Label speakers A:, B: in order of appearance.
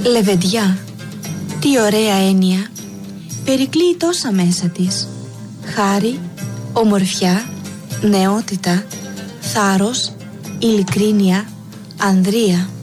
A: Λεβεντιά, τι ωραία έννοια, περικλείει τόσα μέσα της. Χάρη, ομορφιά, νεότητα, θάρρος, ειλικρίνεια, ανδρεία.